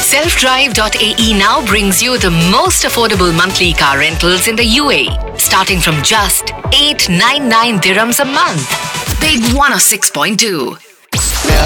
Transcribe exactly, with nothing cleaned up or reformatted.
self drive dot a e now brings you the most affordable monthly car rentals in the U A E, starting from just eight hundred ninety-nine dirhams a month. Big one oh six point two.